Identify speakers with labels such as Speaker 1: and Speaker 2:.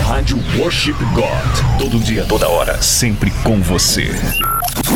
Speaker 1: Rádio Worship God. Todo dia, toda hora, sempre com você.